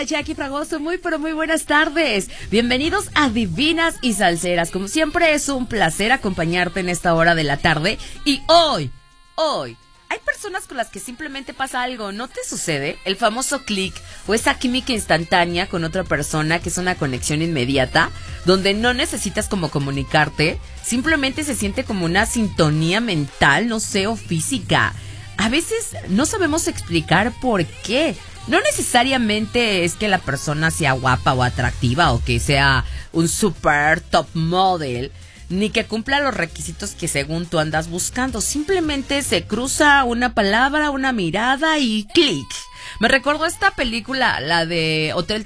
Hola, Jackie Fragoso, muy pero muy buenas tardes. Bienvenidos a Divinas y Salseras. Como siempre es un placer acompañarte en esta hora de la tarde. Y hoy, hay personas con las que simplemente pasa algo, ¿no te sucede? El famoso click o esa química instantánea con otra persona que es una conexión inmediata, donde no necesitas como comunicarte, simplemente se siente como una sintonía mental, no sé, o física. A veces no sabemos explicar por qué. No necesariamente es que la persona sea guapa o atractiva o que sea un super top model, ni que cumpla los requisitos que según tú andas buscando. Simplemente se cruza una palabra, una mirada y clic. Me recordó esta película, la de Hotel